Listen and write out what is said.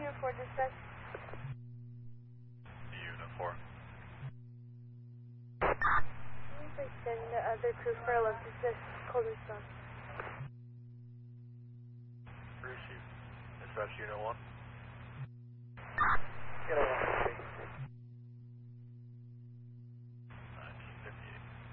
Unit 4 dispatch. Unit 4. Please send the other crew for 11 dispatch. Cold response. Receive. Dispatch Unit 1.